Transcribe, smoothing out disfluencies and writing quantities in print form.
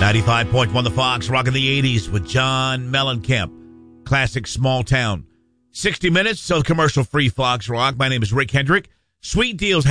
95.1 The Fox, rocking the 80s with John Mellencamp. Classic Small Town. 60 minutes till commercial-free Fox Rock. My name is Rick Hendrick. Sweet deals